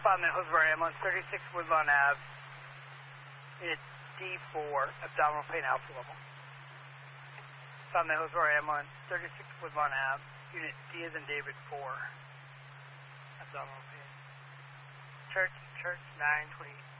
Found the Hillsborough Ambulance, 36 Woodlawn Ave, Unit D4, abdominal pain alpha level. Found the Hillsborough Ambulance, 36 Woodlawn Ave, Unit D as in David 4, abdominal pain. Church 928.